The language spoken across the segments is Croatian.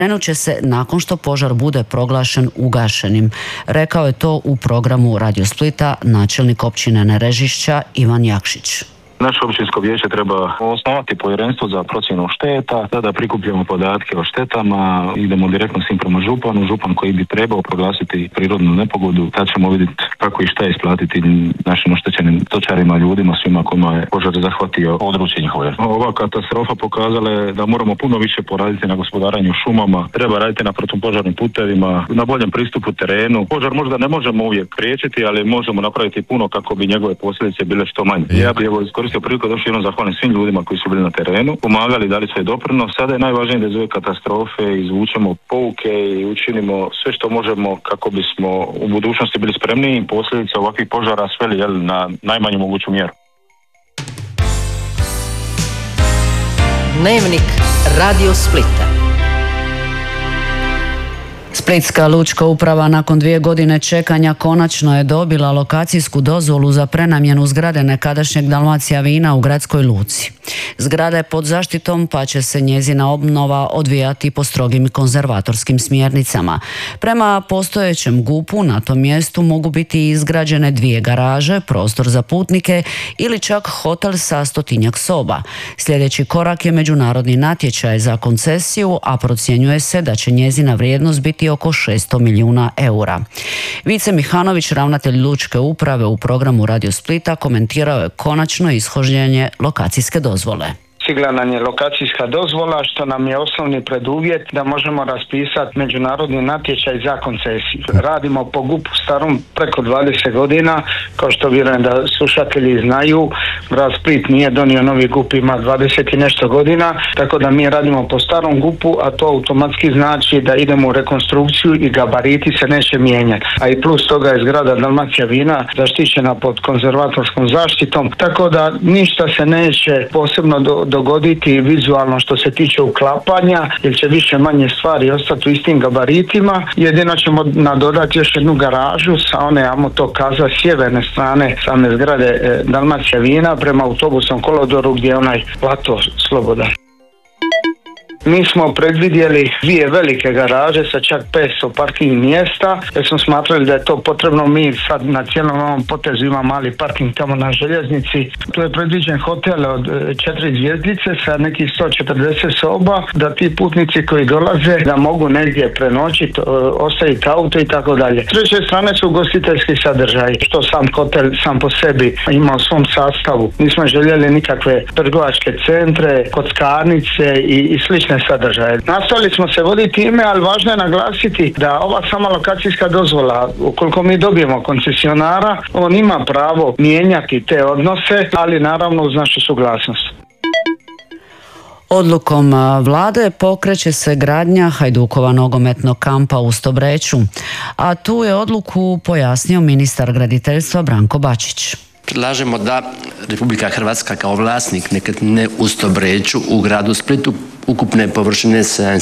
krenut će se nakon što požar bude proglašen ugašenim. Rekao je to u programu Radio Splita načelnik općine Nerežišća Ivan Jakšić. Naše općinsko vijeće treba osnovati povjerenstvo za procjenu šteta, tada prikupljamo podatke o štetama, idemo direktno s tim prema županu, župan koji bi trebao proglasiti prirodnu nepogodu, tad ćemo vidjeti kako i šta isplatiti našim oštećenim stočarima, ljudima, svima kojima je požar zahvatio područje njihove. Ova katastrofa pokazala je da moramo puno više poraditi na gospodarenju šumama, treba raditi na protupožarnim putevima, na boljem pristupu terenu. Požar možda ne možemo uvijek priječiti, ali možemo napraviti puno kako bi njegove posljedice bile što manje. Ja bih iskoristio priliku da još jednom zahvalim svim ljudima koji su bili na terenu, pomagali, dali svoj doprinos. Sada je najvažnije da iz ove katastrofe izvučemo pouke i učinimo sve što možemo kako bismo u budućnosti bili spremni i posljedice ovakvih požara sveli na najmanju moguću mjeru. Dnevnik Radio Splita. Splitska lučka uprava nakon 2 godine čekanja konačno je dobila lokacijsku dozvolu za prenamjenu zgrade nekadašnjeg Dalmacija vina u gradskoj luci. Zgrada je pod zaštitom pa će se njezina obnova odvijati po strogim konzervatorskim smjernicama. Prema postojećem GUP-u na tom mjestu mogu biti izgrađene 2 garaže, prostor za putnike ili čak hotel sa 100-tinjak soba. Sljedeći korak je međunarodni natječaj za koncesiju, a procjenjuje se da će njezina vrijednost biti oko 600 milijuna eura. Vice Mihanović, ravnatelj lučke uprave u programu Radio Splita, komentirao je konačno ishođenje lokacijske dozvole. Stigla nam je lokacijska dozvola, što nam je osnovni preduvjet da možemo raspisati međunarodni natječaj za koncesiju. Radimo po GUP-u starom preko 20 godina, kao što vjerujem da slušatelji znaju. Grad Split nije donio novi GUP, ima 20 i nešto godina, tako da mi radimo po starom GUP-u, a to automatski znači da idemo u rekonstrukciju i gabariti se neće mijenjati. A i plus toga je zgrada Dalmacija vina zaštićena pod konzervatorskom zaštitom, tako da ništa se neće posebno dogoditi vizualno što se tiče uklapanja, jer će više manje stvari ostati u istim gabaritima. Jedino ćemo nadodati još jednu garažu sa one, ajmo to kaza, sjeverne strane same zgrade Dalmacija vina prema autobusnom kolodoru gdje je onaj plato slobodan. Mi smo predvidjeli 2 velike garaže sa čak 500 parking mjesta, jer smo smatrali da je to potrebno. Mi sad na cijelom ovom potezu imamo mali parking tamo na željeznici. Tu je predviđen hotel od 4 zvjezdice sa nekih 140 soba, da ti putnici koji dolaze da mogu negdje prenoćiti, ostaviti auto i tako dalje. S treće strane su ugostiteljski sadržaji, što sam hotel sam po sebi ima u svom sastavu. Nismo željeli nikakve trgovačke centre, kockarnice i slične sadržaje. Nastavili smo se voditi time, ali važno je naglasiti da ova sama lokacijska dozvola, ukoliko mi dobijemo koncesionara, on ima pravo mijenjati te odnose, ali naravno uz našu suglasnost. Odlukom vlade pokreće se gradnja Hajdukova nogometnog kampa u Stobreču, a tu je odluku pojasnio ministar graditeljstva Branko Bačić. Predlažemo da Republika Hrvatska kao vlasnik nekretnine u Stobreču u gradu Splitu ukupne površine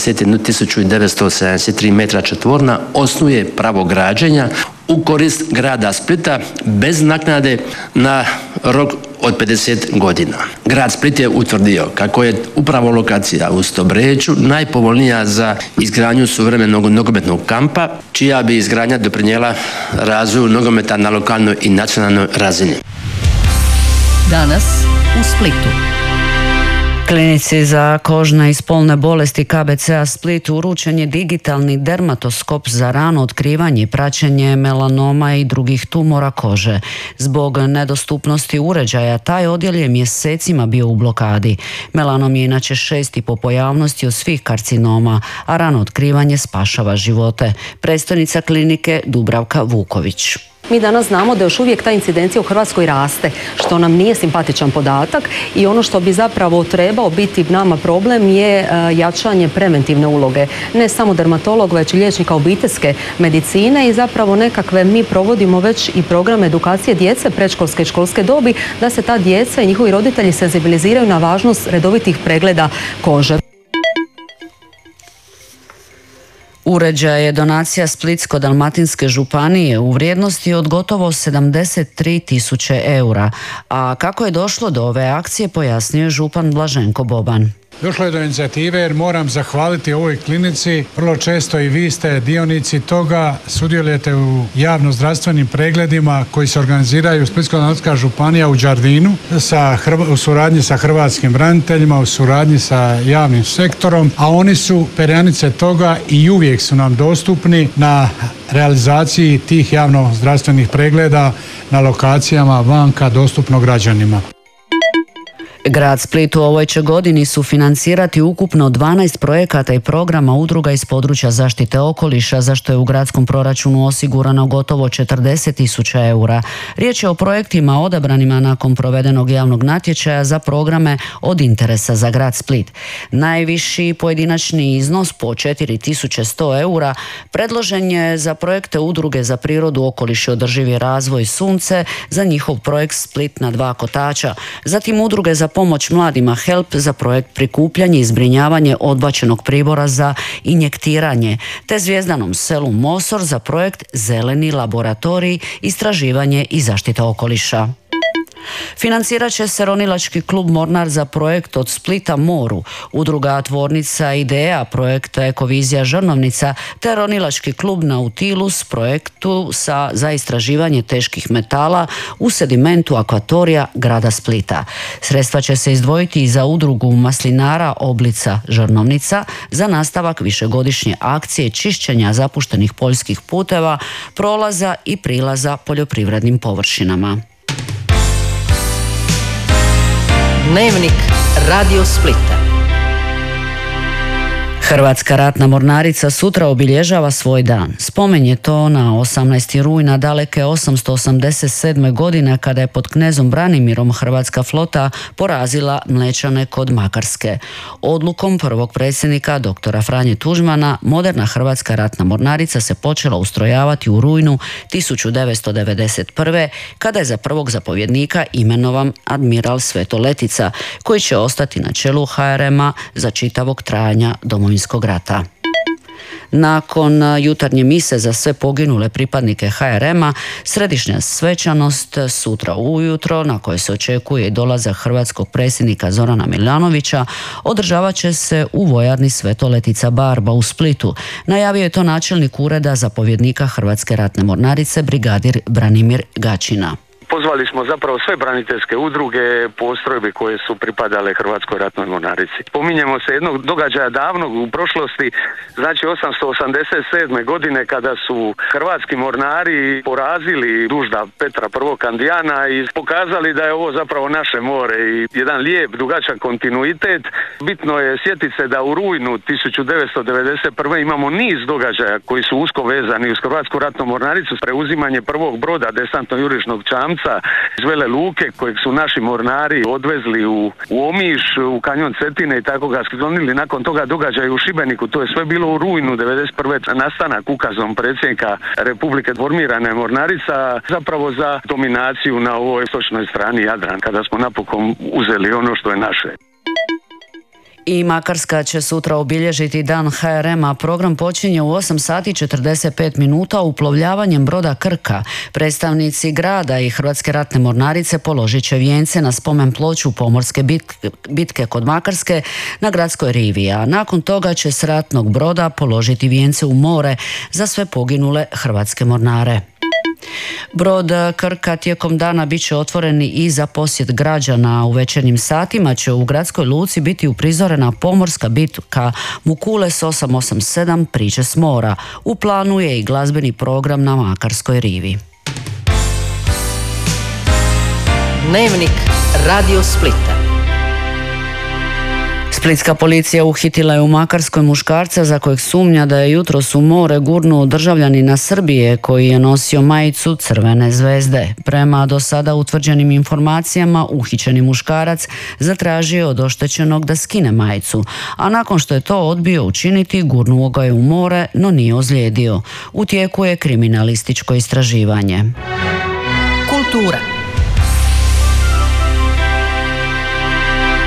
71.973 metra četvorna osnuje pravo građenja u korist grada Splita bez naknade na rok od 50 godina. Grad Split je utvrdio kako je upravo lokacija u Stobreču najpovoljnija za izgradnju suvremenog nogometnog kampa, čija bi izgradnja doprinijela razvoju nogometa na lokalnoj i nacionalnoj razini. Danas u Splitu. Klinici za kožne i spolne bolesti KBC-a Split uručen je digitalni dermatoskop za rano otkrivanje i praćenje melanoma i drugih tumora kože. Zbog nedostupnosti uređaja, taj odjel je mjesecima bio u blokadi. Melanom je inače 6. po pojavnosti od svih karcinoma, a rano otkrivanje spašava živote. Predstojnica klinike Dubravka Vuković. Mi danas znamo da još uvijek ta incidencija u Hrvatskoj raste, što nam nije simpatičan podatak i ono što bi zapravo trebao biti nama problem je jačanje preventivne uloge. Ne samo dermatologa, već i liječnika obiteljske medicine i zapravo nekakve mi provodimo već i program edukacije djece predškolske i školske dobi da se ta djeca i njihovi roditelji senzibiliziraju na važnost redovitih pregleda kože. Uređaj je donacija Splitsko-dalmatinske županije u vrijednosti od gotovo 73.000 eura. A kako je došlo do ove akcije, pojasnio je župan Blaženko Boban. Došlo je do inicijative jer moram zahvaliti ovoj klinici. Vrlo često i vi ste dionici toga, sudjelujete u javno-zdravstvenim pregledima koji se organiziraju u Splitsko-dalmatinska županija u Đardinu u suradnji sa hrvatskim braniteljima, u suradnji sa javnim sektorom, a oni su perjanice toga i uvijek su nam dostupni na realizaciji tih javno-zdravstvenih pregleda na lokacijama vanka dostupno građanima. Grad Split u ovoj će godini sufinancirati ukupno 12 projekata i programa udruga iz područja zaštite okoliša, za što je u gradskom proračunu osigurano gotovo 40.000 eura. Riječ je o projektima odabranima nakon provedenog javnog natječaja za programe od interesa za grad Split. Najviši pojedinačni iznos po 4.100 eura predložen je za projekte udruge za prirodu, okoliš i održivi razvoj Sunce, za njihov projekt Split na 2 kotača. Zatim udruge za pomoć mladima HELP za projekt prikupljanje i zbrinjavanje odbačenog pribora za injektiranje, te Zvjezdanom selu Mosor za projekt Zeleni laboratorij, istraživanje i zaštita okoliša. Financirat će se Ronilački klub Mornar za projekt Od Splita moru, udruga Tvornica ideja projekta Ekovizija Žrnovnica, te Ronilački klub Nautilus projektu za istraživanje teških metala u sedimentu akvatorija grada Splita. Sredstva će se izdvojiti i za udrugu maslinara Oblica Žrnovnica za nastavak višegodišnje akcije čišćenja zapuštenih poljskih puteva, prolaza i prilaza poljoprivrednim površinama. Dnevnik Radio Splita. Hrvatska ratna mornarica sutra obilježava svoj dan. Spomen je to na 18. rujna daleke 887. godine kada je pod knezom Branimirom hrvatska flota porazila Mlečane kod Makarske. Odlukom prvog predsjednika doktora Franje Tuđmana moderna Hrvatska ratna mornarica se počela ustrojavati u rujnu 1991. kada je za prvog zapovjednika imenovan admiral Sveto Letica, koji će ostati na čelu HRM-a za čitavog trajanja Domovinskog rata. Nakon jutarnje mise za sve poginule pripadnike HRM-a, središnja svečanost sutra ujutro, na kojoj se očekuje i dolazak hrvatskog predsjednika Zorana Milanovića, održavat će se u vojarni Sveto Letica Barba u Splitu. Najavio je to načelnik ureda zapovjednika Hrvatske ratne mornarice brigadir Branimir Gačina. Pozvali smo zapravo sve braniteljske udruge, postrojbe koje su pripadale Hrvatskoj ratnoj mornarici. Pominjemo se jednog događaja davnog u prošlosti, znači 887. godine kada su hrvatski mornari porazili dužda Petra I. Kandijana i pokazali da je ovo zapravo naše more i jedan lijep, dugačak kontinuitet. Bitno je sjetiti se da u rujnu 1991. imamo niz događaja koji su usko vezani uz Hrvatsku ratnu mornaricu, preuzimanje prvog broda desantno-jurišnog čamca iz Vele Luke kojeg su naši mornari odvezli u Omiš, u kanjon Cetine i tako ga sklonili. Nakon toga događaja u Šibeniku, to je sve bilo u rujnu 1991. nastanak ukazom predsjednika Republike formirana je mornarica zapravo za dominaciju na ovoj istočnoj strani Jadran, kada smo napokon uzeli ono što je naše. I Makarska će sutra obilježiti dan HRM-a. Program počinje u 8 sati 45 minuta uplovljavanjem broda Krka. Predstavnici grada i Hrvatske ratne mornarice položit će vijence na spomen ploču pomorske bitke kod Makarske na gradskoj rivi, a nakon toga će s ratnog broda položiti vijence u more za sve poginule hrvatske mornare. Brod Krka tijekom dana bit će otvoren i za posjet građana. U večernjim satima će u gradskoj luci biti uprizorena pomorska bitka Mukules 887 priče s mora. U planu je i glazbeni program na Makarskoj rivi. Dnevnik Radio Splita. Splitska policija uhitila je u Makarskoj muškarca za kojeg sumnja da je jutros u more gurnuo državljanina Srbije koji je nosio majicu Crvene zvezde. Prema do sada utvrđenim informacijama, uhićeni muškarac zatražio od oštećenog da skine majicu, a nakon što je to odbio učiniti, gurnuo ga je u more, no nije ozlijedio. U tijeku je kriminalističko istraživanje. Kultura.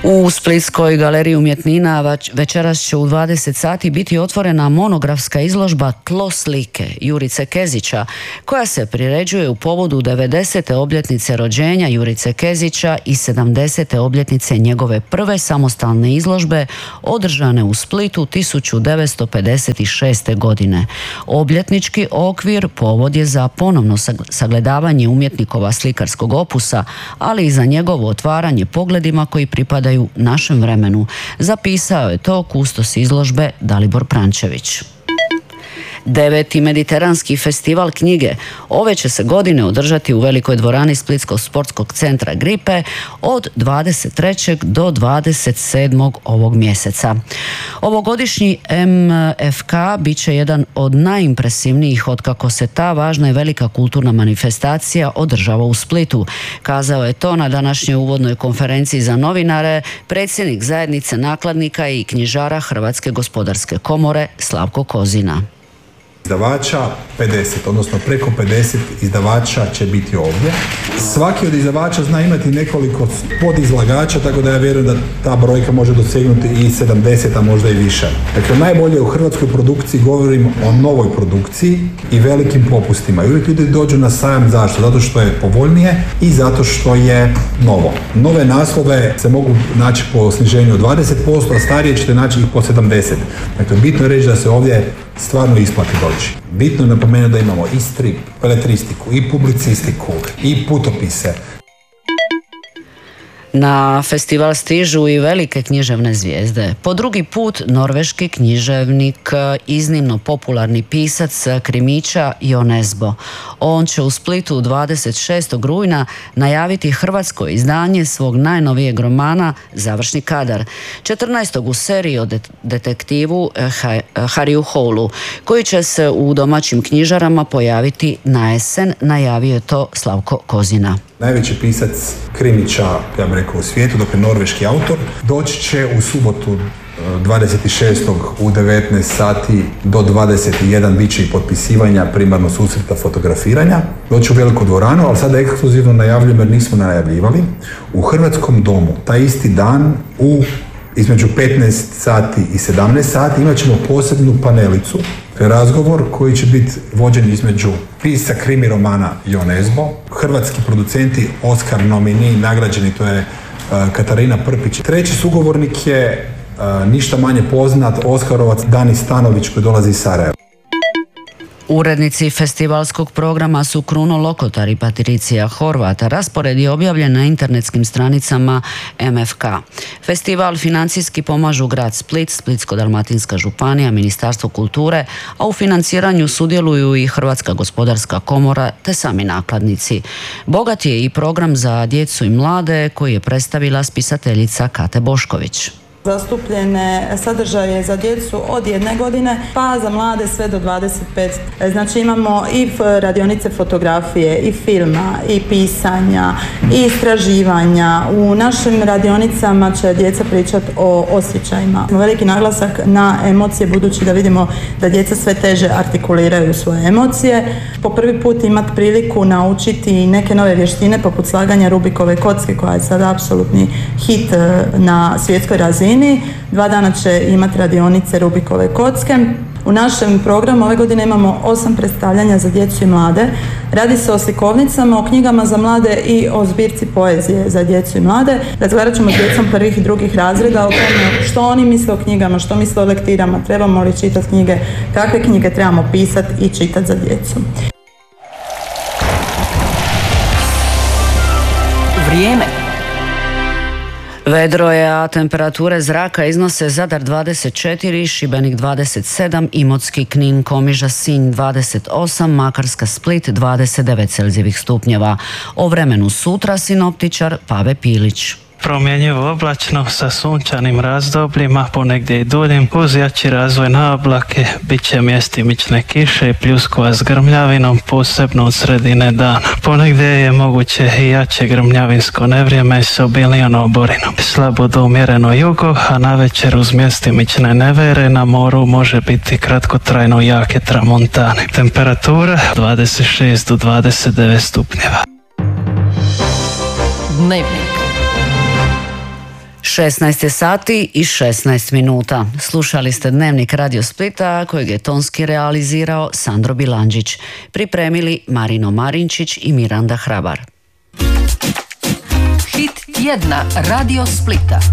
U Splitskoj galeriji umjetnina večeras će u 20 sati biti otvorena monografska izložba Tlo slike Jurice Kezića, koja se priređuje u povodu 90. obljetnice rođenja Jurice Kezića i 70. obljetnice njegove prve samostalne izložbe održane u Splitu 1956. godine. Obljetnički okvir povod je za ponovno sagledavanje umjetnikova slikarskog opusa, ali i za njegovo otvaranje pogledima koji pripadaju našem vremenu. Zapisao je to kustos izložbe Dalibor Prančević. 9. Mediteranski festival knjige ove će se godine održati u velikoj dvorani Splitskog sportskog centra Gripe od 23. do 27. ovog mjeseca. Ovogodišnji MFK bit će jedan od najimpresivnijih otkako se ta važna i velika kulturna manifestacija održava u Splitu. Kazao je to na današnjoj uvodnoj konferenciji za novinare predsjednik zajednice nakladnika i knjižara Hrvatske gospodarske komore Slavko Kozina. Izdavača 50, odnosno preko 50 izdavača će biti ovdje. Svaki od izdavača zna imati nekoliko podizlagača, tako da ja vjerujem da ta brojka može dosegnuti i 70, a možda i više. Dakle, najbolje u hrvatskoj produkciji govorim o novoj produkciji i velikim popustima. I uvijek ljudi dođu na sajam zašto? Zato što je povoljnije i zato što je novo. Nove naslove se mogu naći po sniženju od 20%, a starije ćete naći ih po 70%. Dakle, bitno je reći da se ovdje stvarno isplati doći. Bitno je napomenuti da imamo i strip, beletristiku, i publicistiku, i putopise. Na festival stižu i velike književne zvijezde. Po drugi put norveški književnik, iznimno popularni pisac krimića Jon Esbo. On će u Splitu 26. rujna najaviti hrvatsko izdanje svog najnovijeg romana Završni kadar, 14. u seriji o detektivu Harryu Holu, koji će se u domaćim knjižarama pojaviti na jesen, najavio je to Slavko Kozina. Najveći pisac krimića, ja bih rekao, u svijetu, dakle norveški autor, doći će u subotu 26. u 19 sati do 21 bit će i potpisivanja, primarno susreta, fotografiranja. Doći u veliku dvoranu, ali sada ekskluzivno najavljujem jer nismo najavljivali. U Hrvatskom domu, taj isti dan, između 15 sati i 17 sati imat ćemo posebnu panelicu, razgovor koji će biti vođen između pisca krimi romana Jon Esbo, hrvatski producenti Oscar nomini nagrađeni, to je Katarina Prpić. Treći sugovornik je ništa manje poznat Oskarovac Dani Stanović koji dolazi iz Sarajeva. Urednici festivalskog programa su Kruno Lokotar i Patricija Horvat. Raspored je objavljen na internetskim stranicama MFK. Festival financijski pomažu grad Split, Splitsko-dalmatinska županija, Ministarstvo kulture, a u financiranju sudjeluju i Hrvatska gospodarska komora te sami nakladnici. Bogat je i program za djecu i mlade koji je predstavila spisateljica Kate Bošković. Zastupljene sadržaje za djecu od 1 godine pa za mlade sve do 25. Znači imamo i radionice fotografije, i filma, i pisanja, i istraživanja. U našim radionicama će djeca pričati o osjećajima. Veliki naglasak na emocije, budući da vidimo da djeca sve teže artikuliraju svoje emocije. Po prvi put imati priliku naučiti neke nove vještine poput slaganja Rubikove kocke koja je sada apsolutni hit na svjetskoj razini. 2 dana će imati radionice Rubikove kocke. U našem programu ove godine imamo 8 predstavljanja za djecu i mlade. Radi se o slikovnicama, o knjigama za mlade i o zbirci poezije za djecu i mlade. Razgovarat ćemo s djecom prvih i drugih razreda o tome što oni misle o knjigama, što misle o lektirama, trebamo li čitati knjige, kakve knjige trebamo pisati i čitati za djecu. Vrijeme. Vedro je, a temperature zraka iznose Zadar 24, Šibenik 27, Imotski, Knin, Komiža, Sinj 28, Makarska, Split 29 celzijevih stupnjeva. O vremenu sutra sinoptičar Pave Pilić. Promjenjivo oblačno sa sunčanim razdobljima, ponegdje i duljim, uz jači razvoj na oblake, bit će mjestimične kiše i pljuskova s grmljavinom, posebno od sredine dana. Ponegdje je moguće i jače grmljavinsko nevrijeme s obilnijom oborinom. Slabo do umjereno jugo, a navečer uz mjestimične nevere na moru može biti kratkotrajno jake tramontane. Temperatura 26 do 29 stupnjeva. Dnevnik. 16 sati i 16 minuta. Slušali ste Dnevnik Radio Splita kojeg je tonski realizirao Sandro Bilandžić. Pripremili Marino Marinčić i Miranda Hrabar. Hit tjedna Radio Splita.